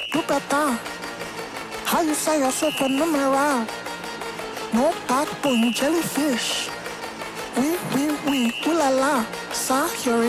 do better. How you say yourself phenomenal? No backbone jellyfish. Oui, ooh la la, ça, you're